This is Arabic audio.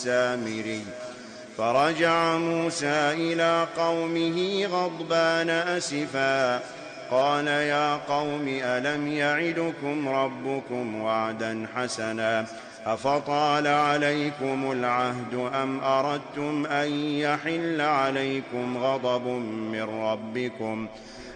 السامري. فرجع موسى إلى قومه غضبان أسفا قال يا قوم ألم يعدكم ربكم وعدا حسنا أفطال عليكم العهد أم أردتم أن يحل عليكم غضب من ربكم